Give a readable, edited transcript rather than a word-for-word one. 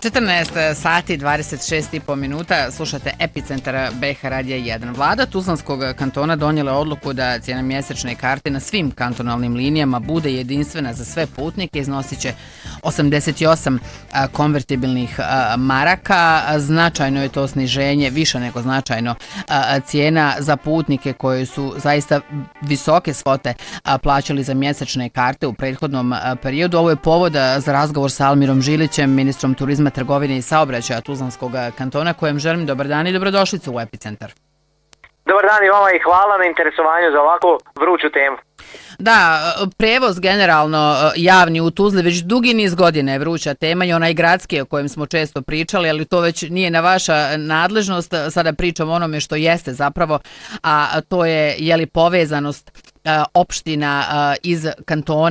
14 sati 26,5 minuta, slušate Epicentar BH Radija 1. Vlada Tuzlanskog kantona donijela odluku da cijena mjesečne karte na svim kantonalnim linijama bude jedinstvena za sve putnike, iznosit će 88 konvertibilnih maraka. Značajno je to sniženje, više nego značajno, cijena za putnike koje su zaista visoke svote plaćali za mjesečne karte u prethodnom periodu. Ovo je povod za razgovor sa Almirom Žilićem, ministrom turizma, trgovine i saobraćaja Tuzlanskog kantona, kojem želim dobar dan i dobrodošlicu u Epicentar. Dobar dan i vama i hvala na interesovanju za ovako vruću temu. Da, prevoz generalno javni u Tuzli već dugi niz godina je vruća tema i onaj gradski o kojem smo često pričali, ali to već nije na vaša nadležnost. Sada pričam o onome što jeste zapravo, a to je li povezanost opština iz kantona